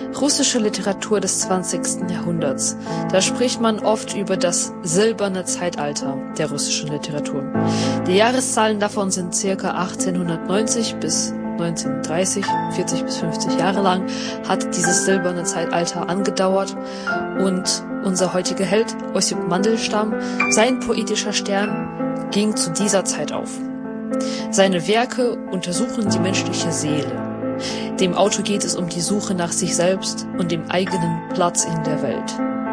Russische Literatur des 20. Jahrhunderts. Da spricht man oft über das silberne Zeitalter der russischen Literatur. Die Jahreszahlen davon sind ca. 1890 bis 1930, 40 bis 50 Jahre lang hat dieses silberne Zeitalter angedauert und unser heutiger Held, Ossip Mandelstam, sein poetischer Stern ging zu dieser Zeit auf. Seine Werke untersuchen die menschliche Seele. Dem Autor geht es um die Suche nach sich selbst und dem eigenen Platz in der Welt.